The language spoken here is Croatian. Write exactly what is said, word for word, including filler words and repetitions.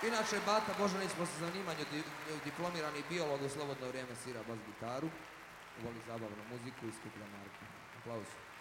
Inače, Bata Božanić po zanimanju diplomirani biolog, u slobodno vrijeme svira bas gitaru, voli zabavnu muziku i skuplja marke. Aplauz.